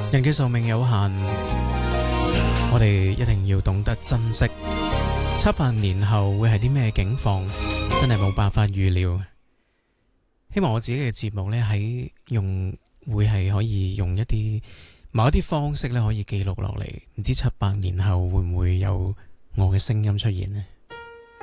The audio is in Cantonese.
人嘅壽命有限，我哋一定要懂得珍惜。700年後會係啲咩境況，真係冇辦法預料。希望我自己嘅節目呢，會係可以用某一啲方式呢，可以記錄落嚟。唔知700年後會唔會有我嘅聲音出現呢？